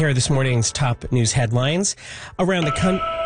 Here are this morning's top news headlines. Around the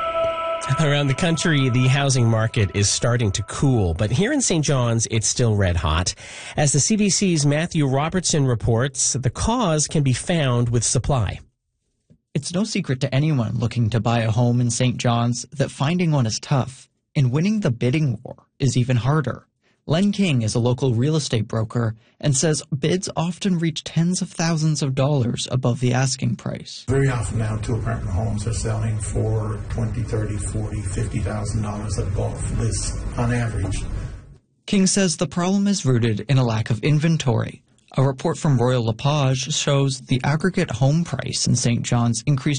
country, the housing market is starting to cool, but here in St. John's, it's still red hot. As the CBC's Matthew Robertson reports, the cause can be found with supply. It's no secret to anyone looking to buy a home in St. John's that finding one is tough, and winning the bidding war is even harder. Len King is a local real estate broker and says bids often reach tens of thousands of dollars above the asking price. Very often now, two-apartment homes are selling for $20,000, $30,000, $40,000, $50,000 above list on average. King says the problem is rooted in a lack of inventory. A report from Royal LePage shows the aggregate home price in St. John's increased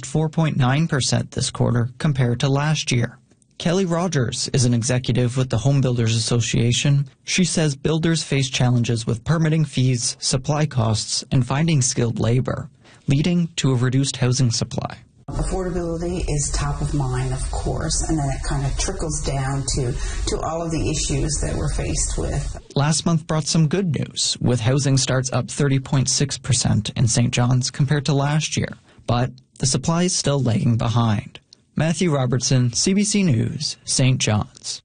4.9% this quarter compared to last year. Kelly Rogers is an executive with the Home Builders Association. She says builders face challenges with permitting fees, supply costs, and finding skilled labor, leading to a reduced housing supply. Affordability is top of mind, of course, and then it kind of trickles down to all of the issues that we're faced with. Last month brought some good news, with housing starts up 30.6% in St. John's compared to last year, but the supply is still lagging behind. Matthew Robertson, CBC News, St. John's.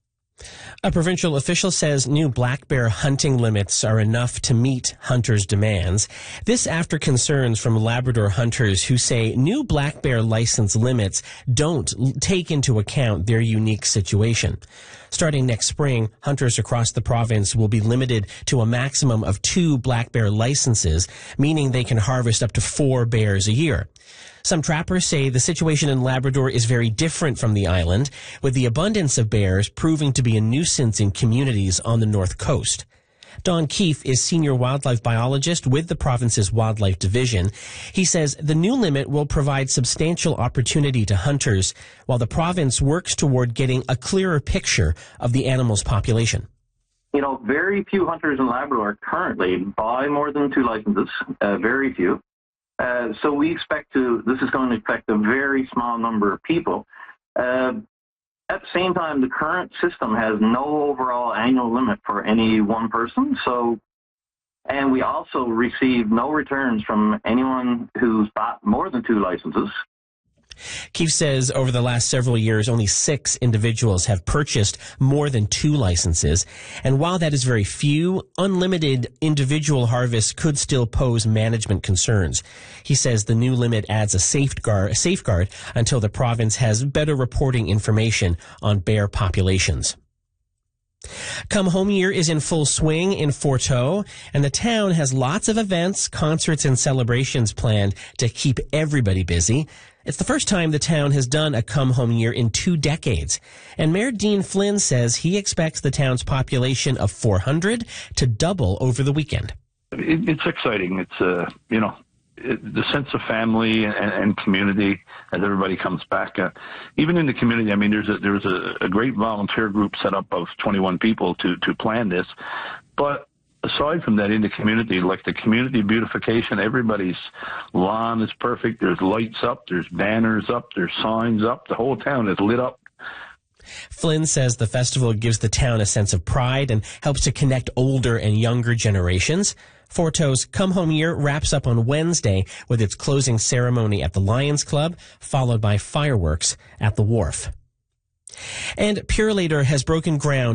A provincial official says new black bear hunting limits are enough to meet hunters' demands. This after concerns from Labrador hunters who say new black bear license limits don't take into account their unique situation. Starting next spring, hunters across the province will be limited to a maximum of 2 black bear licenses, meaning they can harvest up to 4 bears a year. Some trappers say the situation in Labrador is very different from the island, with the abundance of bears proving to be a nuisance in communities on the north coast. Don Keefe is senior wildlife biologist with the province's Wildlife Division. He says the new limit will provide substantial opportunity to hunters, while the province works toward getting a clearer picture of the animal's population. Very few hunters in Labrador currently buy more than 2 licenses, very few. So we expect this is going to affect a very small number of people. At the same time, the current system has no overall annual limit for any one person. And we also receive no returns from anyone who's bought more than 2 licenses. Keefe says over the last several years, only 6 individuals have purchased more than 2 licenses. And while that is very few, unlimited individual harvests could still pose management concerns. He says the new limit adds a safeguard until the province has better reporting information on bear populations. Come Home Year is in full swing in Forteau, and the town has lots of events, concerts, and celebrations planned to keep everybody busy. It's the first time the town has done a Come Home Year in 2 decades. And Mayor Dean Flynn says he expects the town's population of 400 to double over the weekend. It's exciting. It's, the sense of family and community as everybody comes back. Even in the community, there was a great volunteer group set up of 21 people to plan this. But aside from that, in the community, like the community beautification, everybody's lawn is perfect. There's lights up, there's banners up, there's signs up. The whole town is lit up. Flynn says the festival gives the town a sense of pride and helps to connect older and younger generations. Forteau's Come Home Year wraps up on Wednesday with its closing ceremony at the Lions Club, followed by fireworks at the Wharf. And Purolator has broken ground